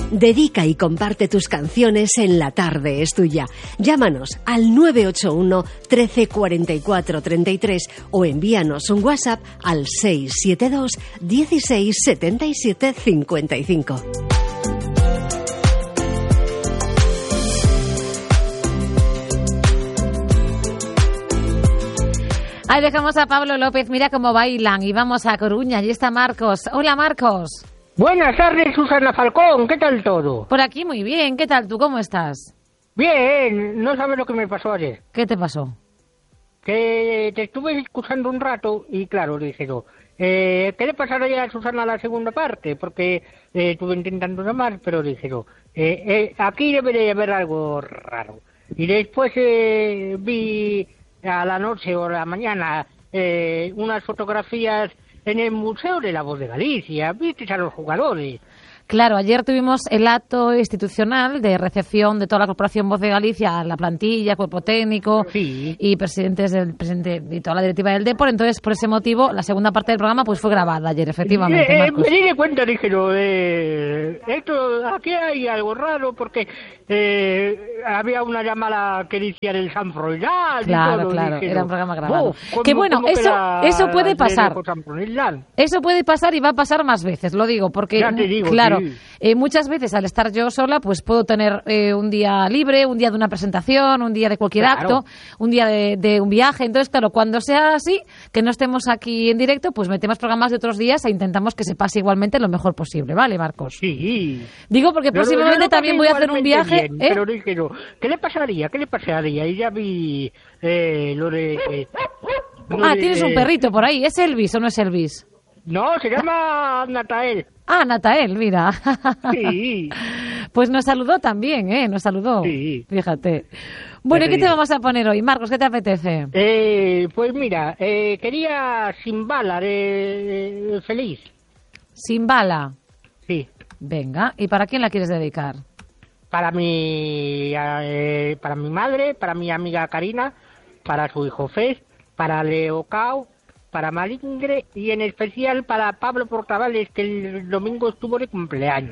Dedica y comparte tus canciones en La Tarde es Tuya. Llámanos al 981 13 44 33 o envíanos un WhatsApp al 672 16 77 55. Ahí dejamos a Pablo López, mira cómo bailan, y vamos a Coruña, allí está Marcos. Hola, Marcos. Buenas tardes, Susana Falcón, ¿qué tal todo? Por aquí muy bien, ¿qué tal tú? ¿Cómo estás? Bien, no sabes lo que me pasó ayer. ¿Qué te pasó? Que te estuve escuchando un rato y claro, dije yo, ¿qué le pasará ya a Susana a la segunda parte? Porque estuve intentando llamar, pero dije yo, aquí debería haber algo raro. Y después vi a la noche o a la mañana unas fotografías en el Museo de la Voz de Galicia, viste a los jugadores. Claro, ayer tuvimos el acto institucional de recepción de toda la Corporación Voz de Galicia, la plantilla, cuerpo técnico y presidente y toda la directiva del Depor. Entonces, por ese motivo, la segunda parte del programa pues fue grabada ayer, efectivamente, Marcos. Me di cuenta, dije yo, esto, aquí hay algo raro porque había una llamada que decía del San Froilán. Claro, dije, era un programa grabado. Que bueno, eso puede pasar. Eso puede pasar y va a pasar más veces, lo digo, porque, ya te digo, claro, muchas veces al estar yo sola, pues puedo tener un día libre, un día de una presentación, un día de cualquier acto, un día de un viaje. Entonces, claro, cuando sea así, que no estemos aquí en directo, pues metemos programas de otros días e intentamos que se pase igualmente lo mejor posible, ¿vale, Marcos? Sí. Digo porque próximamente también voy a hacer un viaje. Bien, pero dije yo, ¿qué le pasaría? Y ya vi lo de... tienes un perrito por ahí. ¿Es Elvis o no es Elvis? No, se llama Natael. Ah, Natael, mira. Sí. Pues nos saludó también, nos saludó. Sí. Fíjate. Bueno, ¿y qué te vamos a poner hoy, Marcos? ¿Qué te apetece? Pues mira, quería Sin Bala de Feliz. Sin Bala. Sí. Venga, ¿y para quién la quieres dedicar? Para mi madre, para mi amiga Karina, para su hijo Fes, para Leo Cao, para Malingre y en especial para Pablo Portavales, que el domingo estuvo de cumpleaños.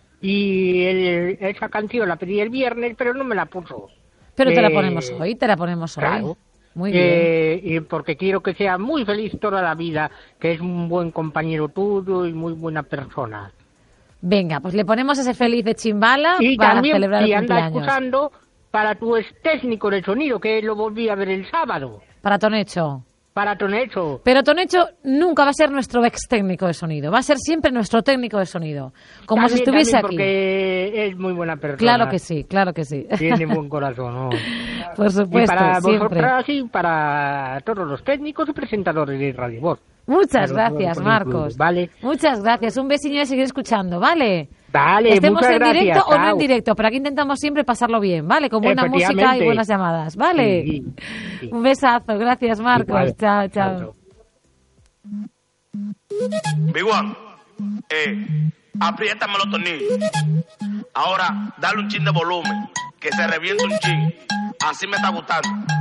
Y esa canción la pedí el viernes, pero no me la puso. Pero te la ponemos hoy, Claro. hoy. Muy bien. Y porque quiero que sea muy feliz toda la vida, que es un buen compañero tuyo y muy buena persona. Venga, pues le ponemos ese feliz de Chimbala y para también, celebrar el cumpleaños. Y anda escuchando para tu ex técnico de sonido, que lo volví a ver el sábado. Para Tonecho. Para Tonecho. Pero Tonecho nunca va a ser nuestro ex técnico de sonido, va a ser siempre nuestro técnico de sonido, como también, si estuviese aquí. Porque es muy buena persona. Claro que sí. Tiene buen corazón, ¿no? Por supuesto, y para siempre. vosotras y para todos los técnicos y presentadores de Radio Voz. Muchas gracias, Marcos. Vale. Muchas gracias. Un besillo y seguir escuchando, ¿vale? Vale, estemos muchas en gracias. Directo Chao. o no en directo, pero aquí intentamos siempre pasarlo bien, ¿vale? Con buena música y buenas llamadas, ¿vale? Sí. Un besazo, gracias, Marcos. Igual. Chao. Big One, apriétame los tornillos. Ahora, dale un chin de volumen, que se reviente un chin. Así me está gustando.